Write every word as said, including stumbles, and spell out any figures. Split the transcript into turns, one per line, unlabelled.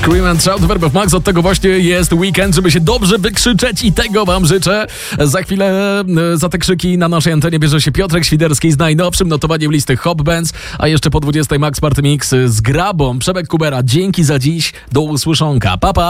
Scream and Shout, Verb of Max. Od tego właśnie jest weekend, żeby się dobrze wykrzyczeć i tego wam życzę. Za chwilę za te krzyki na naszej antenie bierze się Piotrek Świderski z najnowszym notowaniem listy Hop Bands, a jeszcze po dwudziestej Max Party Mix z Grabą. Przemek Kubera, dzięki za dziś. Do usłyszonka. Pa, pa.